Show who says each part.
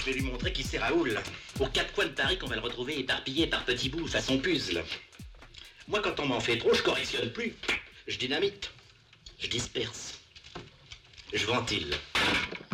Speaker 1: vais lui montrer qui c'est Raoul. Aux quatre coins de Paris qu'on va le retrouver éparpillé par petits bouts façon puzzle. Moi, quand on m'en fait trop, je correctionne plus. Je dynamite. Je disperse. Je ventile.